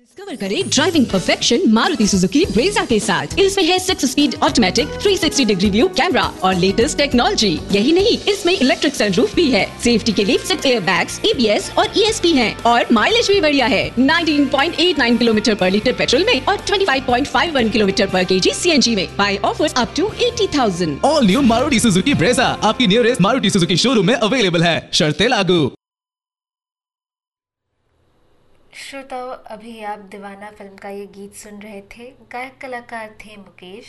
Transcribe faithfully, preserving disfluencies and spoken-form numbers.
Discover करें driving perfection Maruti Suzuki Brezza के साथ। इसमें है six speed automatic three sixty degree view camera और लेटेस्ट टेक्नोलॉजी। यही नहीं, इसमें इलेक्ट्रिक सनरूफ भी है। सेफ्टी के लिए six air bags, A B S और ई एस पी है और माइलेज भी बढ़िया है। Nineteen point eight nine kilometre पर लीटर पेट्रोल में और twenty five point five one kilometre पर केजी सी एन जी में। Bye offers up to eighty thousand. All new Maruti Suzuki Brezza आपकी नियरेस्ट मारुति सुजुकी शोरूम में अवेलेबल है। शर्तें लागू। श्रोताओं, अभी आप दीवाना फिल्म का ये गीत सुन रहे थे। गायक कलाकार थे मुकेश।